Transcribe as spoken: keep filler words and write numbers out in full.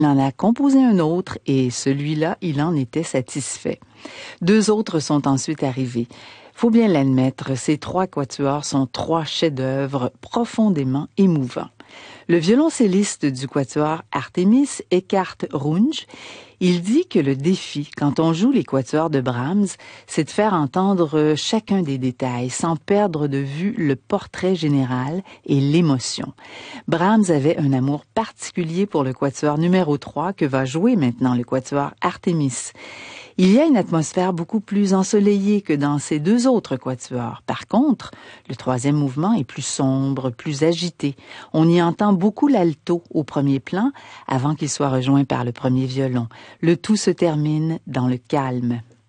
Il en a composé un autre et celui-là, il en était satisfait. Deux autres sont ensuite arrivés. Faut bien l'admettre, ces trois quatuors sont trois chefs-d'œuvre profondément émouvants. Le violoncelliste du quatuor Artemis, Eckhard Runge, il dit que le défi, quand on joue les quatuors de Brahms, c'est de faire entendre chacun des détails sans perdre de vue le portrait général et l'émotion. Brahms avait un amour particulier pour le quatuor numéro trois que va jouer maintenant le quatuor Artemis. Il y a une atmosphère beaucoup plus ensoleillée que dans ces deux autres quatuors. Par contre, le troisième mouvement est plus sombre, plus agité. On y entend beaucoup l'alto au premier plan avant qu'il soit rejoint par le premier violon. Le tout se termine dans le calme.